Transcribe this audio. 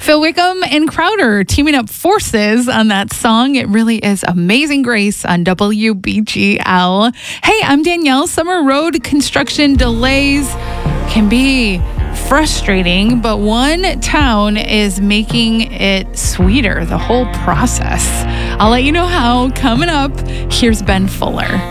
Phil Wickham and Crowder teaming up forces on that song. It really is Amazing Grace on WBGL. Hey, I'm Danielle. Summer road construction delays can be frustrating, but one town is making it sweeter, the whole process. I'll let you know how coming up. Here's Ben Fuller.